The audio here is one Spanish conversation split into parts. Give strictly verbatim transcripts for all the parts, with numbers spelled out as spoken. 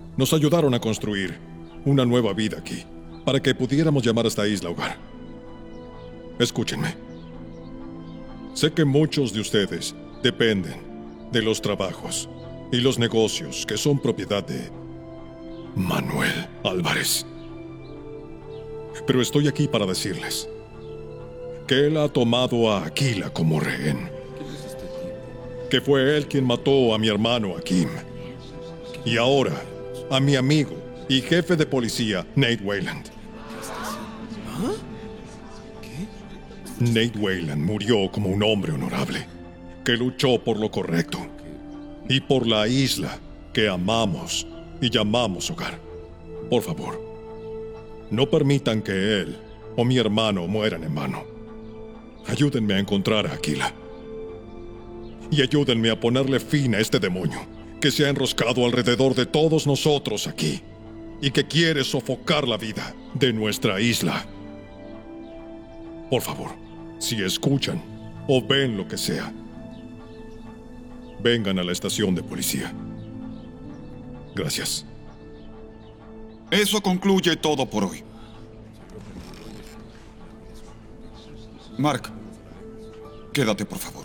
nos ayudaron a construir una nueva vida aquí, para que pudiéramos llamar a esta isla hogar. Escúchenme. Sé que muchos de ustedes dependen de los trabajos y los negocios que son propiedad de Manuel Álvarez. Pero estoy aquí para decirles que él ha tomado a Aquila como rehén. Que fue él quien mató a mi hermano Hakim. Y ahora, a mi amigo y jefe de policía, Nate Wayland. ¿Ah? ¿Qué? Nate Wayland murió como un hombre honorable, que luchó por lo correcto y por la isla que amamos y llamamos hogar. Por favor, no permitan que él o mi hermano mueran en vano. Ayúdenme a encontrar a Aquila. Y ayúdenme a ponerle fin a este demonio que se ha enroscado alrededor de todos nosotros aquí y que quiere sofocar la vida de nuestra isla. Por favor, si escuchan o ven lo que sea, vengan a la estación de policía. Gracias. Eso concluye todo por hoy. Mark, quédate, por favor.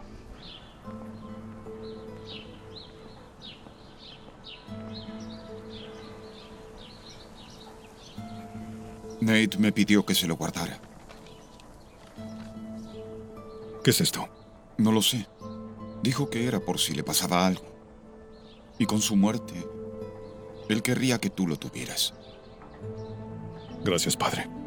Nate me pidió que se lo guardara. ¿Qué es esto? No lo sé. Dijo que era por si le pasaba algo. Y con su muerte, él querría que tú lo tuvieras. Gracias, padre.